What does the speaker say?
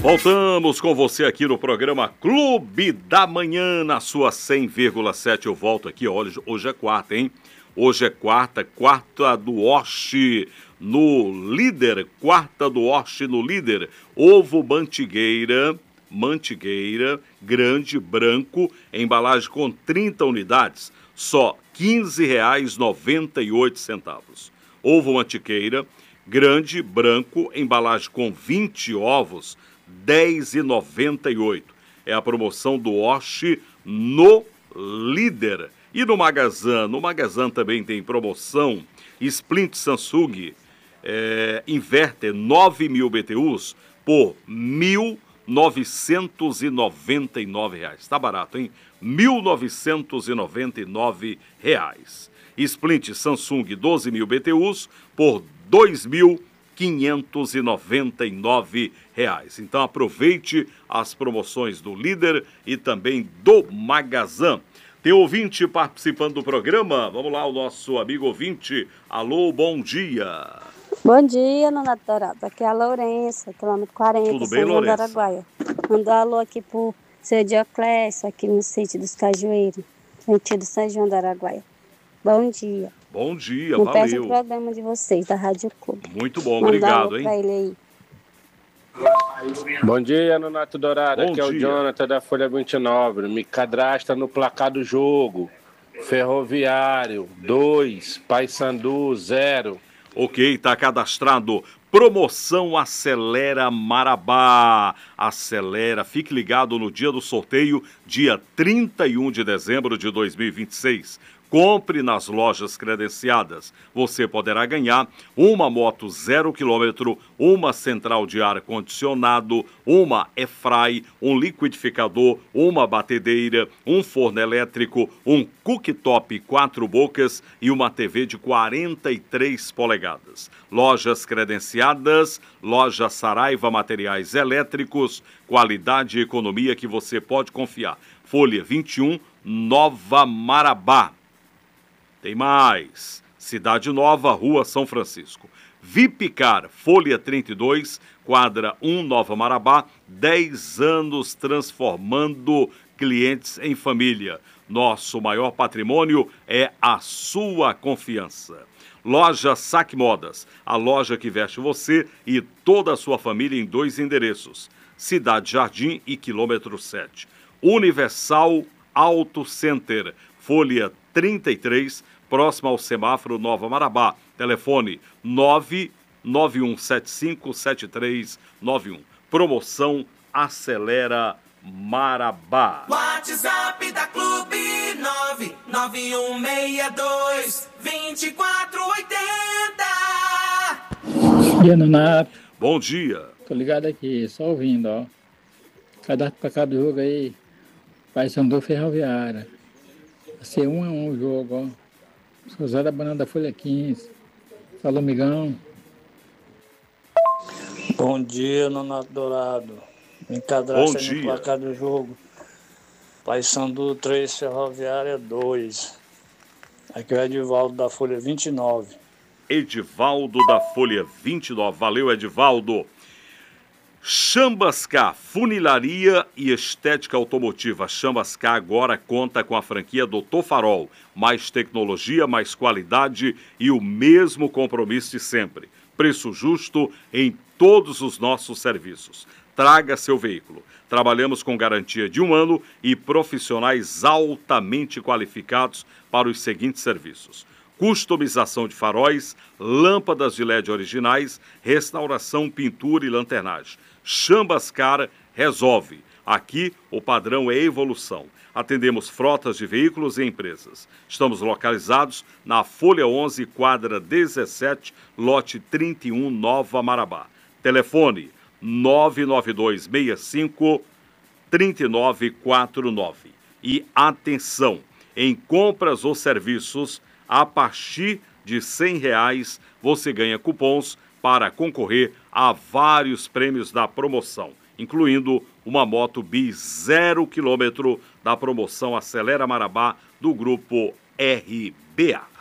Voltamos com você aqui no programa Clube da Manhã, na sua 100,7. Eu volto aqui, olha, hoje é quarta, hein? Hoje é quarta do Oste no Líder, quarta do Oste no Líder. Ovo mantigueira, grande, branco, embalagem com 30 unidades, só R$ 15,98. Ovo mantiqueira, grande, branco, embalagem com 20 ovos, R$ 10,98. É a promoção do Oste no Líder. E no Magazan? No Magazan também tem promoção. Splint Samsung Inverter 9.000 BTUs por R$ 1.999. Tá barato, hein? R$ 1.999. Splint Samsung 12.000 BTUs por R$ 2.599. Então aproveite as promoções do Líder e também do Magazan. Tem ouvinte participando do programa. Vamos lá, o nosso amigo ouvinte. Alô, bom dia. Bom dia, Nonato Dourado. Aqui é a Lourença, quilômetro 40, Tudo bem, Lourença? Araguaia. Mandou alô aqui pro seu Dioclésio, aqui no sítio dos Cajueiros, sentido São João do Araguaia. Bom dia. Bom dia, não valeu. Não perde o programa de vocês, da Rádio Clube. Muito bom, obrigado, alô pra ele aí. Bom dia, Nonato Dourado. Bom aqui é o dia. Jonathan da Folha 29. Me cadastra no placar do jogo. Ferroviário 2, Paysandu 0. Ok, tá cadastrado. Promoção Acelera Marabá. Acelera, fique ligado no dia do sorteio, dia 31 de dezembro de 2026. Compre nas lojas credenciadas. Você poderá ganhar uma moto 0 km, uma central de ar-condicionado, uma airfry, um liquidificador, uma batedeira, um forno elétrico, um cooktop 4 bocas e uma TV de 43 polegadas. Lojas credenciadas, loja Saraiva Materiais Elétricos, qualidade e economia que você pode confiar. Folha 21, Nova Marabá. Tem mais. Cidade Nova, Rua São Francisco. Vipcar, Folha 32, quadra 1, Nova Marabá. 10 anos transformando clientes em família. Nosso maior patrimônio é a sua confiança. Loja Saque Modas, a loja que veste você e toda a sua família em 2 endereços. Cidade Jardim e quilômetro 7. Universal Auto Center, Folha 33, próximo ao semáforo Nova Marabá. Telefone 991757391. Promoção Acelera Marabá. WhatsApp da Clube 99162-2480. Dia, Nonato. Bom dia. Tô ligado aqui, só ouvindo, ó. Cadastro pra cá do jogo aí. Paysandu Ferroviária. Vai ser 1-1 o jogo, ó. Sou da Banana da Folha 15. Falou, amigão. Bom dia, Nonato Dourado. Me cadastra no placar do jogo. Paysandu 3, Ferroviária 2. Aqui é o Edivaldo da Folha 29. Edivaldo da Folha 29. Valeu, Edivaldo. Chambascar, funilaria e estética automotiva. Chambascar agora conta com a franquia Doutor Farol. Mais tecnologia, mais qualidade e o mesmo compromisso de sempre. Preço justo em todos os nossos serviços. Traga seu veículo. Trabalhamos com garantia de 1 ano e profissionais altamente qualificados para os seguintes serviços: customização de faróis, lâmpadas de LED originais, restauração, pintura e lanternagem. Chambascar resolve. Aqui o padrão é evolução. Atendemos frotas de veículos e empresas. Estamos localizados na Folha 11, quadra 17, lote 31, Nova Marabá. Telefone 99265-3949. E atenção, em compras ou serviços a partir de R$100 você ganha cupons para concorrer a vários prêmios da promoção, incluindo uma moto bis 0 km da promoção Acelera Marabá do grupo RBA.